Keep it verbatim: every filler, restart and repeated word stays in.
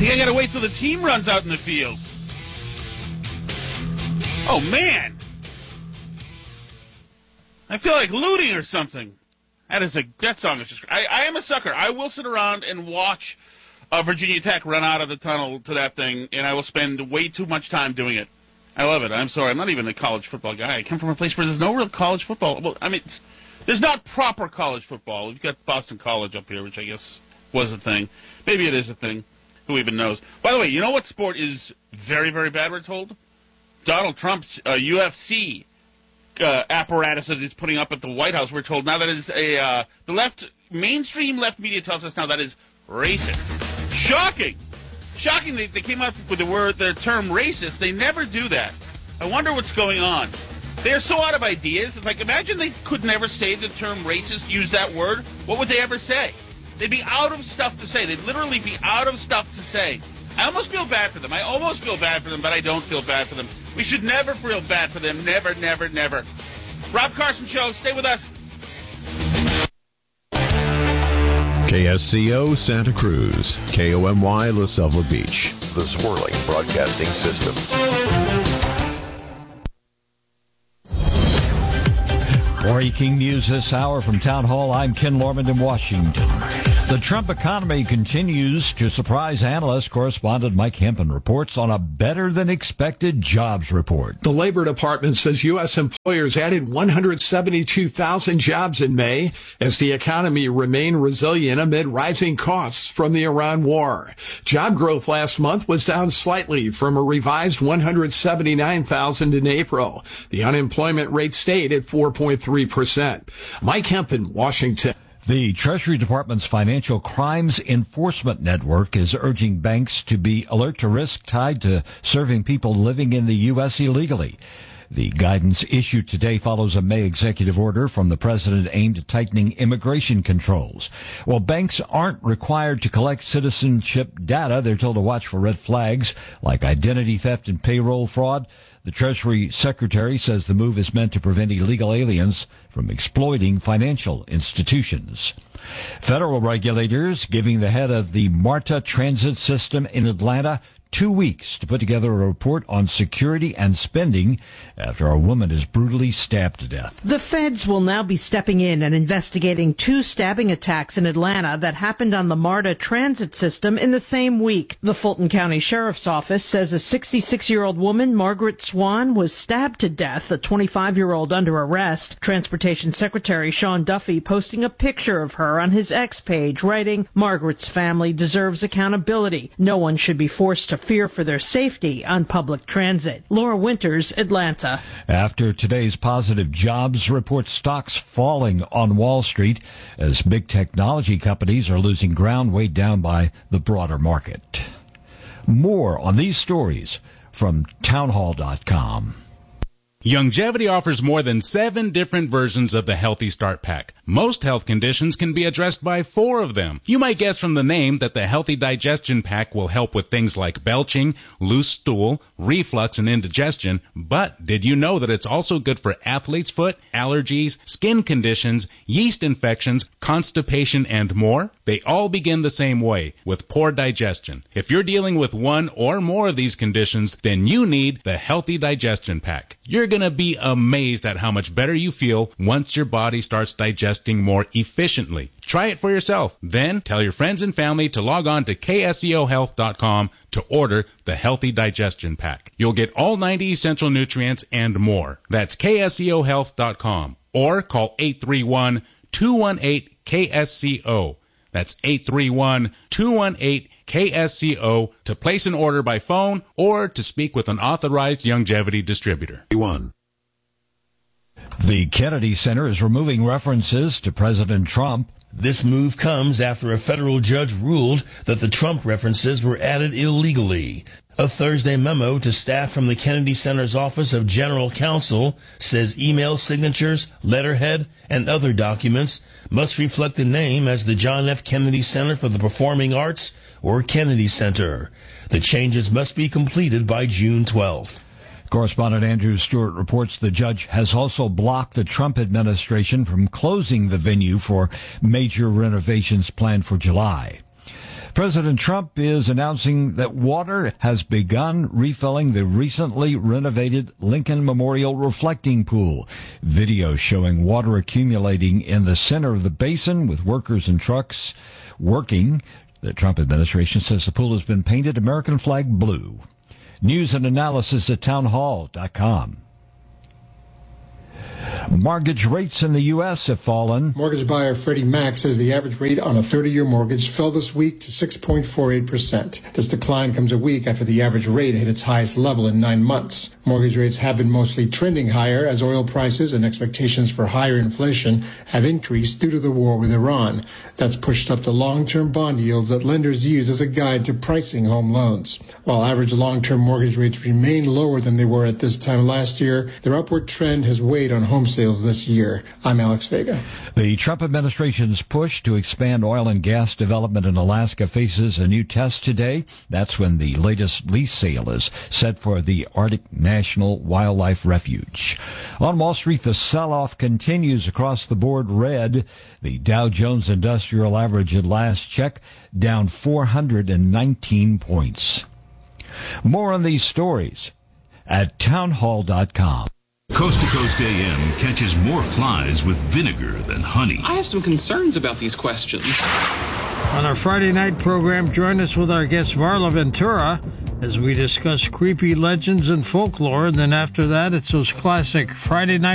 think I gotta wait till the team runs out in the field. Oh, man. I feel like looting or something. That is a that song is just. I, I am a sucker. I will sit around and watch uh, Virginia Tech run out of the tunnel to that thing, and I will spend way too much time doing it. I love it. I'm sorry. I'm not even a college football guy. I come from a place where there's no real college football. Well, I mean, it's, there's not proper college football. We've got Boston College up here, which I guess was a thing. Maybe it is a thing. Who even knows? By the way, you know what sport is very, very bad, we're told? Donald Trump's uh, U F C uh, apparatus that he's putting up at the White House, we're told now that is a, uh, the left, mainstream left media tells us now that is racist. Shocking! Shocking they, they came up with the word, the term racist. They never do that. I wonder what's going on. They're so out of ideas. It's like, imagine they could never say the term racist, use that word. What would they ever say? They'd be out of stuff to say. They'd literally be out of stuff to say. I almost feel bad for them. I almost feel bad for them, but I don't feel bad for them. We should never feel bad for them. Never, never, never. Rob Carson Show. Stay with us. K S C O Santa Cruz, K O M Y La Selva Beach, the Swirling Broadcasting System. Breaking news this hour from Town Hall. I'm Ken Lorman in Washington. The Trump economy continues to surprise analysts. Correspondent Mike Hempen reports on a better-than-expected jobs report. The Labor Department says U S employers added one hundred seventy-two thousand jobs in May as the economy remained resilient amid rising costs from the Iran war. Job growth last month was down slightly from a revised one hundred seventy-nine thousand in April. The unemployment rate stayed at four point three percent. Mike Hempen, Washington. The Treasury Department's Financial Crimes Enforcement Network is urging banks to be alert to risk tied to serving people living in the U S illegally. The guidance issued today follows a May executive order from the president aimed at tightening immigration controls. While banks aren't required to collect citizenship data, they're told to watch for red flags like identity theft and payroll fraud. The Treasury Secretary says the move is meant to prevent illegal aliens from exploiting financial institutions. Federal regulators giving the head of the MARTA transit system in Atlanta two weeks to put together a report on security and spending after a woman is brutally stabbed to death. The feds will now be stepping in and investigating two stabbing attacks in Atlanta that happened on the MARTA transit system in the same week. The Fulton County Sheriff's Office says a sixty-six-year-old woman, Margaret Swan, was stabbed to death, a twenty-five-year-old under arrest. Transportation Secretary Sean Duffy posting a picture of her on his X page, writing, "Margaret's family deserves accountability. No one should be forced to fear for their safety on public transit." Laura Winters, Atlanta. After today's positive jobs report, stocks falling on Wall Street as big technology companies are losing ground, weighed down by the broader market. More on these stories from townhall dot com. Youngevity offers more than seven different versions of the Healthy Start Pack. Most health conditions can be addressed by four of them. You might guess from the name that the Healthy Digestion Pack will help with things like belching, loose stool, reflux, and indigestion, but did you know that it's also good for athlete's foot, allergies, skin conditions, yeast infections, constipation, and more? They all begin the same way, with poor digestion. If you're dealing with one or more of these conditions, then you need the Healthy Digestion Pack. You're going to be amazed at how much better you feel once your body starts digesting more efficiently. Try it for yourself. Then tell your friends and family to log on to K S E O health dot com to order the Healthy Digestion Pack. You'll get all ninety essential nutrients and more. That's K S E O health dot com or call eight three one, two one eight, K S C O. That's eight three one, two one eight, K S C O to place an order by phone or to speak with an authorized Youngevity distributor. One. The Kennedy Center is removing references to President Trump. This move comes after a federal judge ruled that the Trump references were added illegally. A Thursday memo to staff from the Kennedy Center's Office of General Counsel says email signatures, letterhead, and other documents must reflect the name as the John F. Kennedy Center for the Performing Arts or Kennedy Center. The changes must be completed by June twelfth. Correspondent Andrew Stewart reports the judge has also blocked the Trump administration from closing the venue for major renovations planned for July. President Trump is announcing that water has begun refilling the recently renovated Lincoln Memorial reflecting pool. Video showing water accumulating in the center of the basin with workers and trucks working. The Trump administration says the pool has been painted American flag blue. News and analysis at townhall dot com. Mortgage rates in the U S have fallen. Mortgage buyer Freddie Mac says the average rate on a thirty-year mortgage fell this week to six point four eight percent. This decline comes a week after the average rate hit its highest level in nine months. Mortgage rates have been mostly trending higher as oil prices and expectations for higher inflation have increased due to the war with Iran. That's pushed up the long-term bond yields that lenders use as a guide to pricing home loans. While average long-term mortgage rates remain lower than they were at this time last year, their upward trend has weighed on home sales this year. I'm Alex Vega. The Trump administration's push to expand oil and gas development in Alaska faces a new test today. That's when the latest lease sale is set for the Arctic National Wildlife Refuge. On Wall Street, the sell-off continues across the board red. The Dow Jones Industrial Average at last check down four hundred nineteen points. More on these stories at townhall dot com. Coast to Coast A M catches more flies with vinegar than honey. I have some concerns about these questions. On our Friday night program, join us with our guest Marla Ventura as we discuss creepy legends and folklore. And then after that, it's those classic Friday night